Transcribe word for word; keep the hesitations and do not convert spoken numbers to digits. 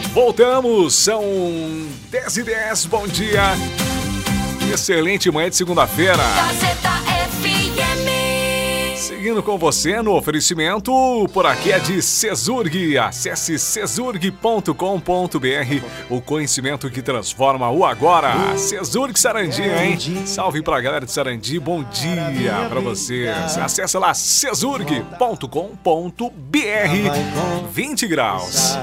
Voltamos, são dez e dez, bom dia. Excelente manhã de segunda-feira. Gazeta F M. Seguindo com você no oferecimento, por aqui é de Cesurg. Acesse cesurg ponto com ponto br, o conhecimento que transforma o agora. Cesurg Sarandi, hein? Salve pra galera de Sarandi, bom dia pra vocês. Acesse lá cesurg ponto com ponto br. vinte graus.